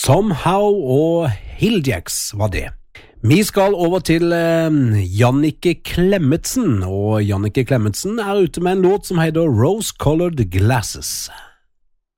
Somehow og Hilljacks var det. Vi skal over til Jannicke Klemetsen, og Jannicke Klemetsen ute med en låt som heter Rose Colored Glasses.